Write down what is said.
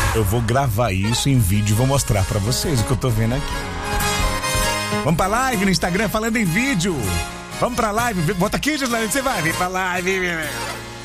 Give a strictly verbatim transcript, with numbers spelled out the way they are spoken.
Eu vou gravar isso em vídeo e vou mostrar pra vocês o que eu tô vendo aqui. Vamos pra live no Instagram falando em vídeo. Vamos pra live. Bota aqui, Gislaine, você vai vir pra live.